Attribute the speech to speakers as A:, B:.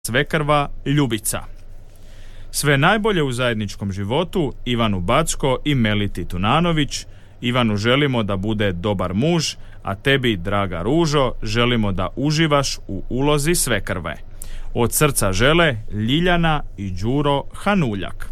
A: svekrva Ljubica. Sve najbolje u zajedničkom životu Ivanu Backo i Meliti Tunanović. Ivanu želimo da bude dobar muž, a tebi, draga Ružo, želimo da uživaš u ulozi svekrve. Od srca žele Ljiljana i Đuro Hanuljak.